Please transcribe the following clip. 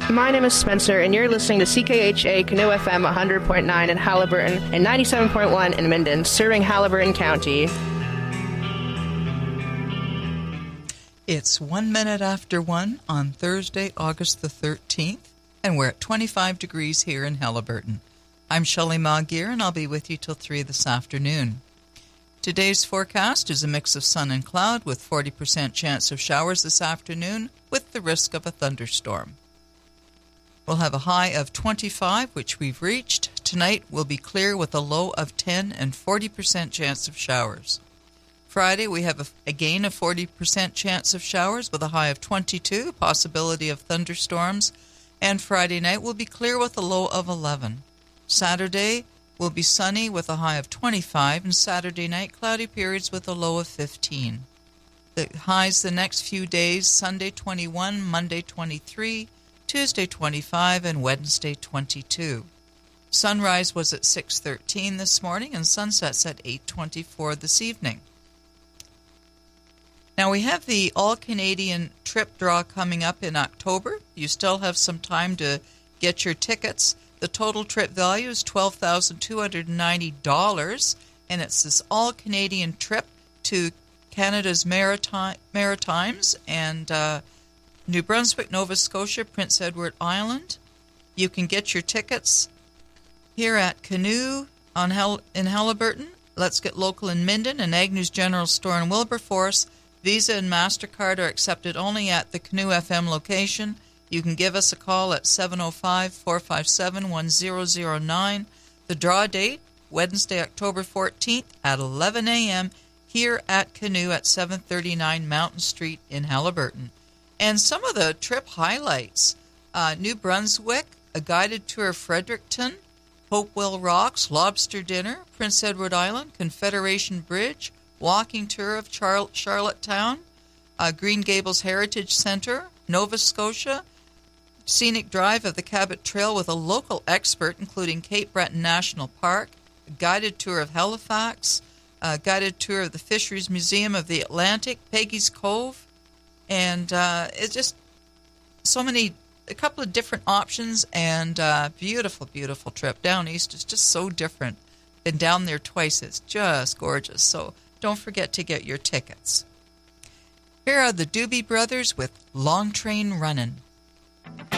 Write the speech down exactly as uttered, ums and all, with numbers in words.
My name is Spencer, and you're listening to C K H A Canoe F M one hundred point nine in Haliburton and ninety-seven point one in Minden, serving Haliburton County. It's one minute after one on Thursday, August the thirteenth, and we're at twenty-five degrees here in Haliburton. I'm Shelley Maugere, and I'll be with you till three this afternoon. Today's forecast is a mix of sun and cloud with forty percent chance of showers this afternoon with the risk of a thunderstorm. We'll have a high of twenty-five, which we've reached. Tonight will be clear with a low of ten and forty percent chance of showers. Friday, we have a, again a forty percent chance of showers with a high of twenty-two, possibility of thunderstorms. And Friday night will be clear with a low of eleven. Saturday will be sunny with a high of twenty-five, and Saturday night cloudy periods with a low of fifteen. The highs the next few days, Sunday twenty-one, Monday twenty-three, Tuesday twenty-five, and Wednesday twenty-two. Sunrise was at six thirteen this morning, and sunset's at eight twenty-four this evening. Now, we have the All-Canadian Trip Draw coming up in October. You still have some time to get your tickets. The total trip value is twelve thousand two hundred ninety dollars, and it's this all-Canadian trip to Canada's Maritime, Maritimes and uh, New Brunswick, Nova Scotia, Prince Edward Island. You can get your tickets here at Canoe on Hel- in Haliburton, Let's Get Local in Minden, and Agnew's General Store in Wilberforce. Visa and MasterCard are accepted only at the Canoe F M location. You can give us a call at seven oh five, four five seven, one oh oh nine. The draw date, Wednesday, October fourteenth at eleven a.m. here at Canoe at seven thirty-nine Mountain Street in Haliburton. And some of the trip highlights, uh, New Brunswick, a guided tour of Fredericton, Hopewell Rocks, Lobster Dinner, Prince Edward Island, Confederation Bridge, walking tour of Char- Charlottetown, uh, Green Gables Heritage Center, Nova Scotia, scenic drive of the Cabot Trail with a local expert, including Cape Breton National Park, a guided tour of Halifax, a guided tour of the Fisheries Museum of the Atlantic, Peggy's Cove, and uh, it's just so many, a couple of different options, and uh, beautiful, beautiful trip. Down east is just so different. Been down there twice. It's just gorgeous. So don't forget to get your tickets. Here are the Doobie Brothers with Long Train Runnin'.